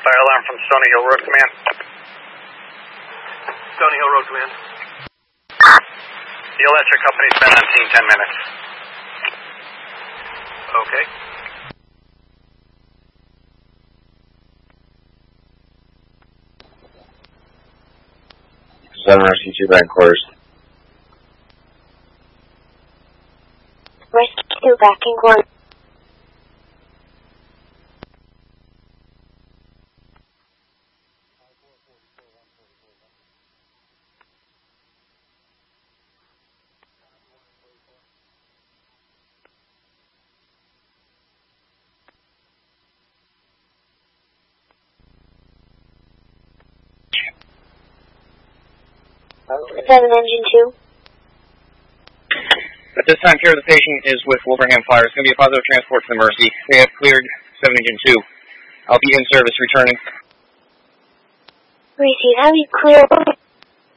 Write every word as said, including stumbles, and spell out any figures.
Fire alarm from Stony Hill Road Command. Stony Hill Road Command. The electric company's been on scene ten minutes. Okay. Seven Rescue two back quarters. Rescue back in quarters. Seven engine two. At this time, care of the patient is with Wolverham Fire. It's going to be a positive transport to the Mercy. They have cleared seven engine two. I'll be in service returning. Receive. Have you cleared